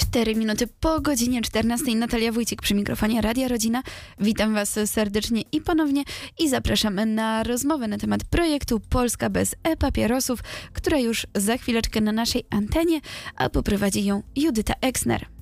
4 minuty po godzinie 14. Natalia Wójcik przy mikrofonie Radia Rodzina. Witam Was serdecznie i ponownie i zapraszamy na rozmowę na temat projektu Polska bez e-papierosów, która już za chwileczkę na naszej antenie, a poprowadzi ją Judyta Exner.